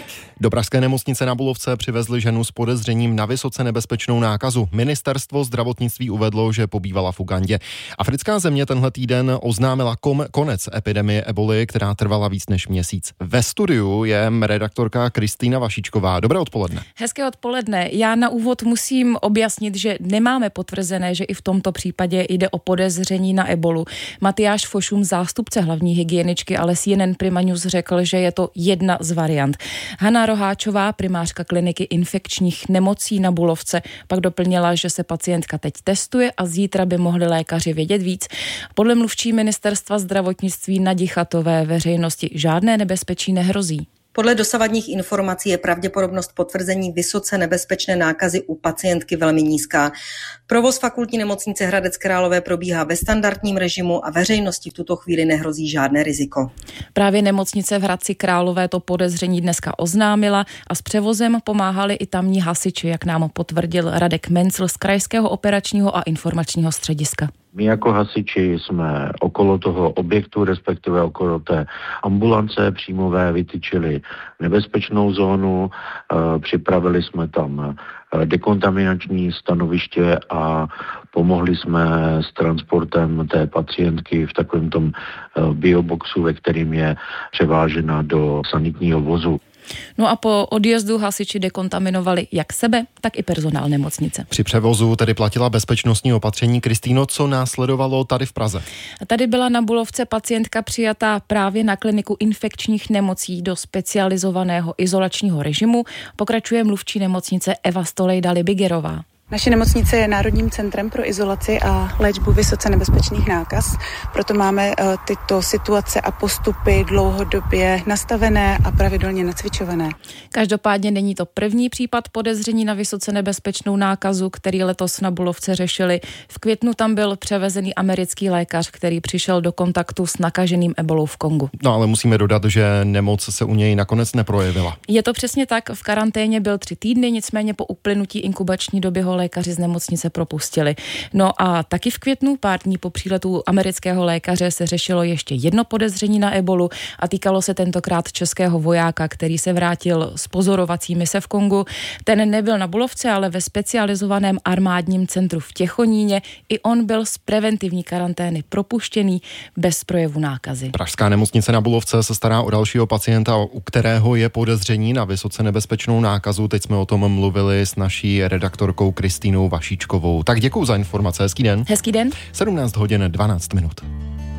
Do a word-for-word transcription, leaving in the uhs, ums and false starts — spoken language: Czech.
Do pražské nemocnice na Bulovce přivezli ženu s podezřením na vysoce nebezpečnou nákazu. Ministerstvo zdravotnictví uvedlo, že pobývala v Ugandě. Africká země tenhle týden oznámila kom- konec epidemie eboly, která trvala víc než měsíc. Ve studiu je redaktorka Kristýna Vašíčková. Dobré odpoledne. Hezké odpoledne. Já na úvod musím objasnit, že nemáme potvrzené, že i v tomto případě jde o podezření na ebolu. Matyáš Fošum, zástupce hlavní hygieničky, ale C N N Prima News řekl, že je to jedna z variant. Hana Roháčová, primářka kliniky infekčních nemocí na Bulovce, pak doplnila, že se pacientka teď testuje a zítra by mohli lékaři vědět víc. Podle mluvčí ministerstva zdravotnictví Nadi Chatové veřejnosti žádné nebezpečí nehrozí. Podle dosavadních informací je pravděpodobnost potvrzení vysoce nebezpečné nákazy u pacientky velmi nízká. Provoz fakultní nemocnice Hradec Králové probíhá ve standardním režimu a veřejnosti v tuto chvíli nehrozí žádné riziko. Právě nemocnice v Hradci Králové to podezření dneska oznámila a s převozem pomáhali i tamní hasiči, jak nám potvrdil Radek Mencl z Krajského operačního a informačního střediska. My jako hasiči jsme okolo toho objektu, respektive okolo té ambulance příjmové vytyčili nebezpečnou zónu, připravili jsme tam dekontaminační stanoviště a pomohli jsme s transportem té pacientky v takovém tom bioboxu, ve kterým je převážena do sanitního vozu. No a po odjezdu hasiči dekontaminovali jak sebe, tak i personál nemocnice. Při převozu tedy platila bezpečnostní opatření. Kristýno, co následovalo tady v Praze? A tady byla na Bulovce pacientka přijatá právě na kliniku infekčních nemocí do specializovaného izolačního režimu. Pokračuje mluvčí nemocnice Eva Stolejda-Libigerová. Naše nemocnice je Národním centrem pro izolaci a léčbu vysoce nebezpečných nákaz, proto máme tyto situace a postupy dlouhodobě nastavené a pravidelně nacvičované. Každopádně není to první případ podezření na vysoce nebezpečnou nákazu, který letos na Bulovce řešili. V květnu tam byl převezený americký lékař, který přišel do kontaktu s nakaženým ebolou v Kongu. No ale musíme dodat, že nemoc se u něj nakonec neprojevila. Je to přesně tak, v karanténě byl tři týdny, nicméně po uplynutí inkubační doby ho lékaři z nemocnice propustili. No a taky v květnu, pár dní po příletu amerického lékaře, se řešilo ještě jedno podezření na ebolu a týkalo se tentokrát českého vojáka, který se vrátil z pozorovací mise v Kongu. Ten nebyl na Bulovce, ale ve specializovaném armádním centru v Těchoníně. I on byl z preventivní karantény propuštěný bez projevu nákazy. Pražská nemocnice na Bulovce se stará o dalšího pacienta, u kterého je podezření na vysoce nebezpečnou nákazu. Teď jsme o tom mluvili s naší redaktorkou Kristýnou Vašíčkovou. Tak děkuju za informace, hezký den. Hezký den. sedmnáct hodin dvanáct minut.